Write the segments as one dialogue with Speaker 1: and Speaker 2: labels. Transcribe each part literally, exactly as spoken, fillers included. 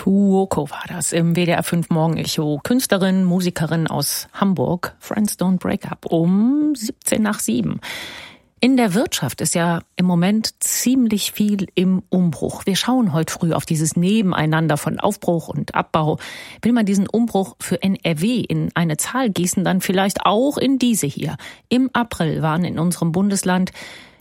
Speaker 1: Cuoco war das im W D R fünf Morgenecho. Künstlerin, Musikerin aus Hamburg. Friends Don't Break Up um siebzehn nach sieben. In der Wirtschaft ist ja im Moment ziemlich viel im Umbruch. Wir schauen heute früh auf dieses Nebeneinander von Aufbruch und Abbau. Will man diesen Umbruch für N R W in eine Zahl gießen, dann vielleicht auch in diese hier. Im April waren in unserem Bundesland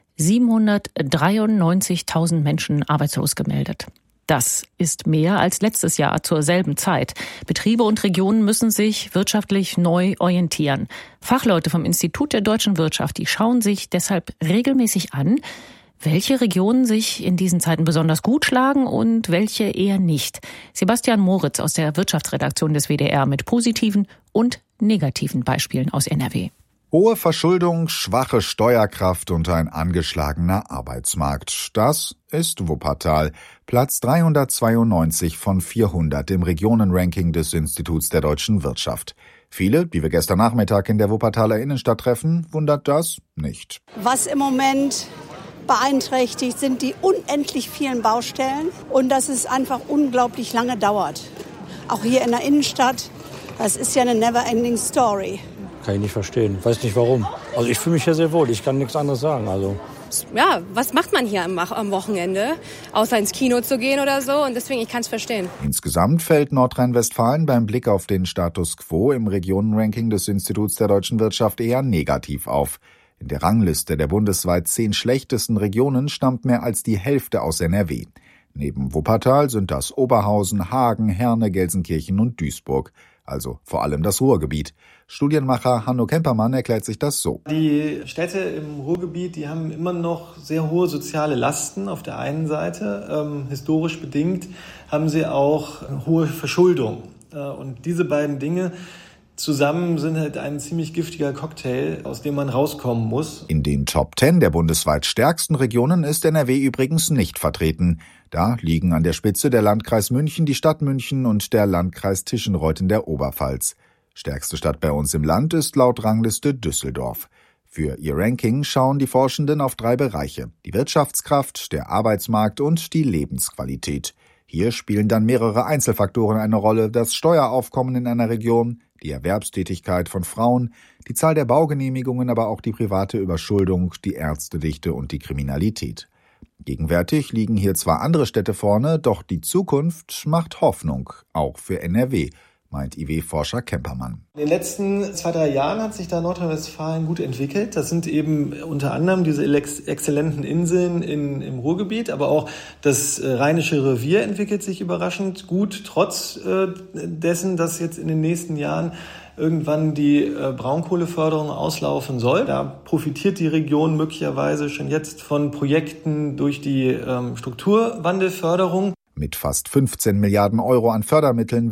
Speaker 1: siebenhundertdreiundneunzigtausend Menschen arbeitslos gemeldet. Das ist mehr als letztes Jahr zur selben Zeit. Betriebe und Regionen müssen sich wirtschaftlich neu orientieren. Fachleute vom Institut der deutschen Wirtschaft, die schauen sich deshalb regelmäßig an, welche Regionen sich in diesen Zeiten besonders gut schlagen und welche eher nicht. Sebastian Moritz aus der Wirtschaftsredaktion des W D R mit positiven und negativen Beispielen aus N R W.
Speaker 2: Hohe Verschuldung, schwache Steuerkraft und ein angeschlagener Arbeitsmarkt. Das ist Wuppertal. Platz dreihundertzweiundneunzig von vierhundert im Regionenranking des Instituts der deutschen Wirtschaft. Viele, die wir gestern Nachmittag in der Wuppertaler Innenstadt treffen, wundert das nicht.
Speaker 3: Was im Moment beeinträchtigt, sind die unendlich vielen Baustellen und dass es einfach unglaublich lange dauert. Auch hier in der Innenstadt, das ist ja eine never-ending story.
Speaker 4: Kann ich nicht verstehen. Weiß nicht warum. Also ich fühle mich hier sehr wohl. Ich kann nichts anderes sagen. Also
Speaker 5: ja, was macht man hier am, am Wochenende? Außer ins Kino zu gehen oder so. Und deswegen, ich kann es verstehen.
Speaker 2: Insgesamt fällt Nordrhein-Westfalen beim Blick auf den Status quo im Regionenranking des Instituts der deutschen Wirtschaft eher negativ auf. In der Rangliste der bundesweit zehn schlechtesten Regionen stammt mehr als die Hälfte aus N R W. Neben Wuppertal sind das Oberhausen, Hagen, Herne, Gelsenkirchen und Duisburg. Also vor allem das Ruhrgebiet. Studienmacher Hanno Kempermann erklärt sich das so.
Speaker 6: Die Städte im Ruhrgebiet, die haben immer noch sehr hohe soziale Lasten auf der einen Seite. Ähm, historisch bedingt haben sie auch hohe Verschuldung. Äh, und diese beiden Dinge zusammen sind halt ein ziemlich giftiger Cocktail, aus dem man rauskommen muss.
Speaker 2: In den Top Ten der bundesweit stärksten Regionen ist N R W übrigens nicht vertreten. Da liegen an der Spitze der Landkreis München, die Stadt München und der Landkreis Tischenreuth in der Oberpfalz. Stärkste Stadt bei uns im Land ist laut Rangliste Düsseldorf. Für ihr Ranking schauen die Forschenden auf drei Bereiche: die Wirtschaftskraft, der Arbeitsmarkt und die Lebensqualität. Hier spielen dann mehrere Einzelfaktoren eine Rolle: das Steueraufkommen in einer Region, die Erwerbstätigkeit von Frauen, die Zahl der Baugenehmigungen, aber auch die private Überschuldung, die Ärztedichte und die Kriminalität. Gegenwärtig liegen hier zwar andere Städte vorne, doch die Zukunft macht Hoffnung, auch für N R W, meint I W-Forscher Kempermann.
Speaker 6: In den letzten zwei, drei Jahren hat sich da Nordrhein-Westfalen gut entwickelt. Das sind eben unter anderem diese exzellenten Inseln in, im Ruhrgebiet, aber auch das Rheinische Revier entwickelt sich überraschend gut, trotz äh, dessen, dass jetzt in den nächsten Jahren irgendwann die äh, Braunkohleförderung auslaufen soll. Da profitiert die Region möglicherweise schon jetzt von Projekten durch die ähm, Strukturwandelförderung.
Speaker 2: Mit fast fünfzehn Milliarden Euro an Fördermitteln